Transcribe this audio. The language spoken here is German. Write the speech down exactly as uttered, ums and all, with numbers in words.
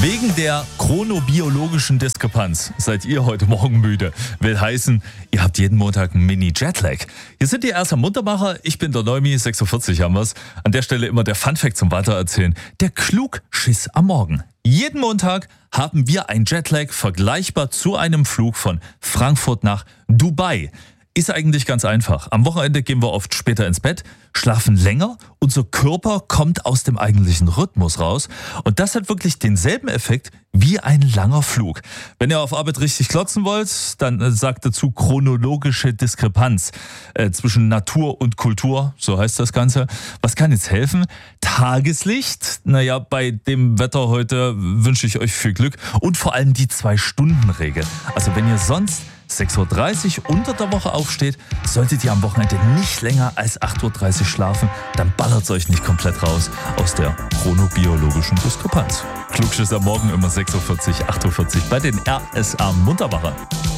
Wegen der chronobiologischen Diskrepanz seid ihr heute Morgen müde. Will heißen, ihr habt jeden Montag einen Mini-Jetlag. Hier sind die ersten Muntermacher. Ich bin der Neumi, sechs Uhr vierzig haben wir's. An der Stelle immer der Funfact zum Weitererzählen. Der Klugschiss am Morgen. Jeden Montag haben wir einen Jetlag vergleichbar zu einem Flug von Frankfurt nach Dubai. Ist eigentlich ganz einfach. Am Wochenende gehen wir oft später ins Bett, schlafen länger, unser Körper kommt aus dem eigentlichen Rhythmus raus und das hat wirklich denselben Effekt wie ein langer Flug. Wenn ihr auf Arbeit richtig klotzen wollt, dann äh, sagt dazu chronologische Diskrepanz äh, zwischen Natur und Kultur, so heißt das Ganze. Was kann jetzt helfen? Tageslicht, naja, bei dem Wetter heute wünsche ich euch viel Glück und vor allem die Zwei-Stunden-Regel. Also wenn ihr sonst sechs Uhr dreißig unter der Woche aufsteht, solltet ihr am Wochenende nicht länger als acht Uhr dreißig schlafen, dann ballert es euch nicht komplett raus aus der chronobiologischen Diskrepanz. Klugschiss am Morgen immer sechs Uhr vierzig, acht Uhr vierzig bei den R S A Muntermachern.